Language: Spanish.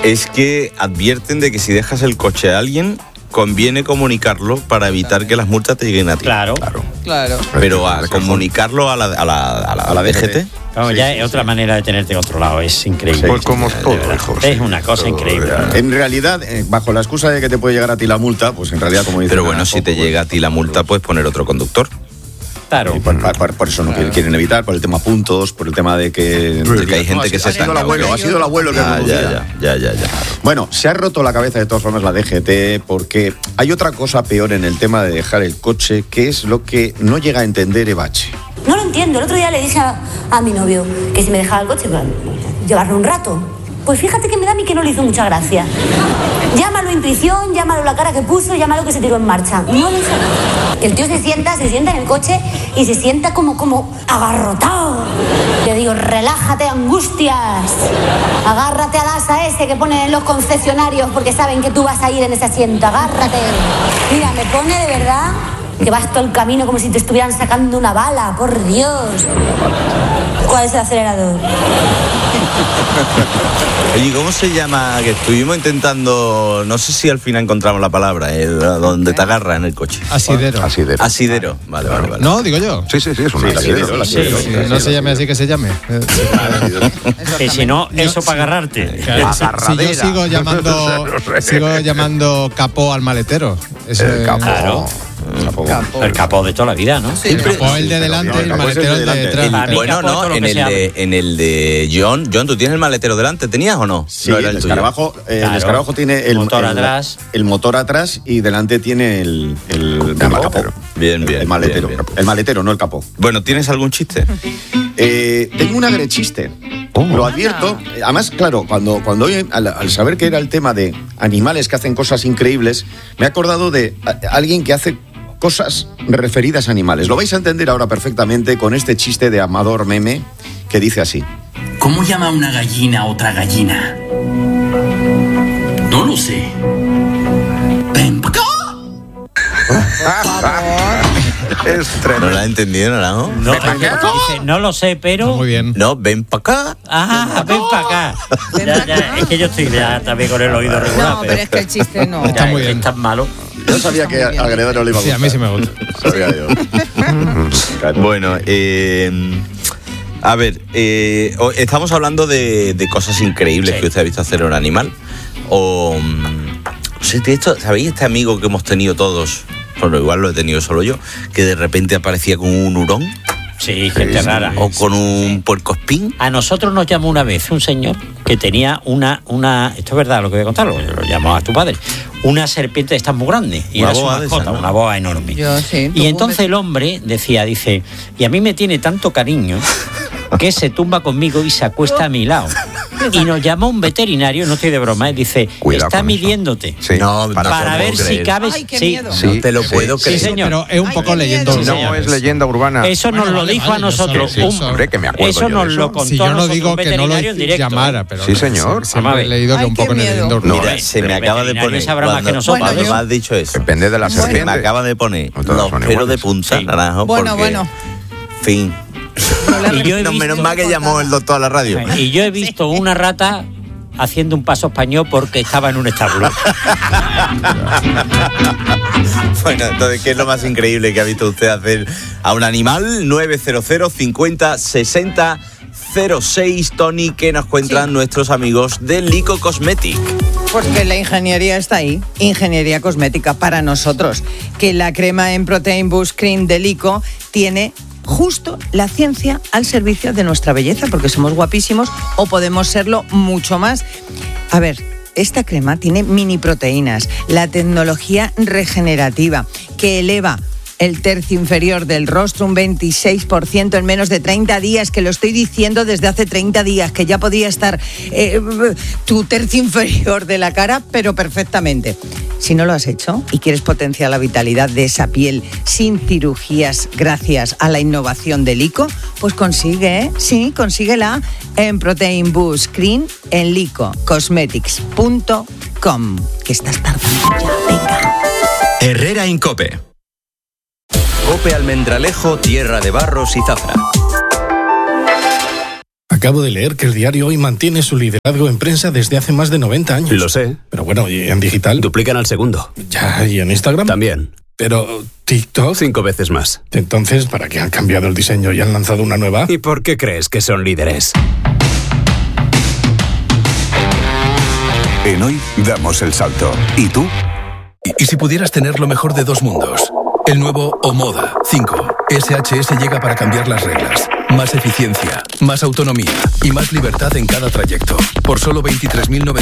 Es que advierten de que si dejas el coche a alguien, conviene comunicarlo para evitar que las multas te lleguen a ti. Claro. Pero a comunicarlo a la DGT. Vamos, ya es otra manera de tenerte controlado, es increíble. Pues como todo, es una cosa increíble. En realidad, bajo la excusa de que te puede llegar a ti la multa, pues en realidad, como dice. Pero bueno, si te llega a ti la multa, puedes poner otro conductor. Claro. Por eso no quieren evitar, por el tema puntos, por el tema de que hay gente que se está. Ha sido el abuelo que Ya. Bueno, se ha roto la cabeza de todas formas la DGT porque hay otra cosa peor en el tema de dejar el coche, que es lo que no llega a entender Evache. No lo entiendo. El otro día le dije a mi novio que si me dejaba el coche, llevarlo un rato. Pues fíjate que me da a mí que no le hizo mucha gracia. Llámalo intuición, llámalo la cara que puso, llámalo que se tiró en marcha. No lo hizo. El tío se sienta en el coche y se sienta como agarrotado. Le digo, relájate, angustias. Agárrate al asa ese que ponen en los concesionarios porque saben que tú vas a ir en ese asiento. Agárrate. Mira, me pone de verdad que vas todo el camino como si te estuvieran sacando una bala. Por Dios. ¿Cuál es el acelerador? Oye, ¿cómo se llama? Que estuvimos intentando, no sé si al final encontramos la palabra, donde te agarras en el coche. Asidero. Vale. No, digo yo. Sí, es un asidero. Sí. No se llame así que se llame. Que si no, eso para agarrarte. Claro, si yo sigo llamando capó al maletero. El capó. Claro. El capó de toda la vida, ¿no? Sí, el capó el de delante y el maletero el de detrás. Bueno, no, en el de John, ¿tú tienes el maletero delante? ¿Tenías o no? Sí, no era el escarabajo tiene el motor atrás y delante tiene el capó. Bien. El maletero. Bien. El maletero, no el capó. Bueno, ¿tienes algún chiste? Tengo un agrechiste. Lo advierto. Además, claro, cuando hoy, al saber que era el tema de animales que hacen cosas increíbles, me he acordado de alguien que hace cosas referidas a animales. Lo vais a entender ahora perfectamente con este chiste de Amador Meme que dice así. ¿Cómo llama una gallina a otra gallina? No lo sé. ¡Ven para acá! Es tremendo. ¿No la he entendido, no? No lo sé, pero... Muy bien. No, ven para acá. Ven para acá. Ya, es que yo estoy también con el oído regular. No, pero es que el chiste no. Está muy bien. Es tan malo. Yo sabía que a Gredo no le iba a gustar. Sí, a mí sí me gusta. Sabía yo. Bueno, a ver, estamos hablando de cosas increíbles que usted ha visto hacer a un animal. ¿Sabéis este amigo que hemos tenido todos? Bueno, igual lo he tenido solo yo, que de repente aparecía con un hurón. Sí, gente rara. O con un puercoespín. A nosotros nos llamó una vez un señor que tenía una esto es verdad lo que voy a contar, lo llamó a tu padre, una serpiente de estas muy grande y era su mascota, una boa enorme. Y entonces el hombre dice, y a mí me tiene tanto cariño que se tumba conmigo y se acuesta a mi lado. Y nos llamó un veterinario, no estoy de broma, y dice, está midiéndote. Sí. Para ver si cabes. Ay, qué miedo. No te lo puedo creer. Sí, señor. Pero es un poco leyenda urbana. No es leyenda urbana. Eso nos lo dijo a nosotros. Hombre, que me acuerdo Eso yo nos de lo eso. contó Si yo no nosotros digo un que no lo veterinario en directo. llamara, pero Sí, señor. Siempre he leído que un poco en leyenda urbana. Mira, se me acaba de poner. sabrá más que nosotros. Cuando me has dicho eso, Depende de la se serpiente. me acaba de poner No todas los son pelos iguales. de punta, Sí. naranjo, Bueno. fin. Y yo he No, visto- menos mal que llamó el doctor a la radio. Y yo he visto una rata haciendo un paso español porque estaba en un establo. Bueno, entonces, ¿qué es lo más increíble que ha visto usted hacer a un animal? 900 50 60 06, Tony, que nos cuentan nuestros amigos de Lico Cosmetic. Porque la ingeniería está ahí, ingeniería cosmética para nosotros. Que la crema en Protein Boost Cream de Lico tiene justo la ciencia al servicio de nuestra belleza, porque somos guapísimos o podemos serlo mucho más. A ver, esta crema tiene mini proteínas, la tecnología regenerativa que eleva el tercio inferior del rostro un 26% en menos de 30 días, que lo estoy diciendo desde hace 30 días, que ya podía estar tu tercio inferior de la cara, pero perfectamente. Si no lo has hecho y quieres potenciar la vitalidad de esa piel sin cirugías gracias a la innovación de Lico, pues consíguela en Protein Boost Cream en licocosmetics.com. Que estás tardando ya, venga. Herrera Incope. Cope Almendralejo, Tierra de Barros y Zafra. Acabo de leer que el diario Hoy mantiene su liderazgo en prensa desde hace más de 90 años. Lo sé. Pero bueno, ¿y en digital? Duplican al segundo. Ya, ¿y en Instagram? También. Pero TikTok... 5 veces más. Entonces, ¿para qué han cambiado el diseño y han lanzado una nueva? ¿Y por qué crees que son líderes? En Hoy damos el salto. ¿Y tú? ¿Y si pudieras tener lo mejor de dos mundos? El nuevo Omoda 5. SHS llega para cambiar las reglas. Más eficiencia, más autonomía y más libertad en cada trayecto. Por solo 23.900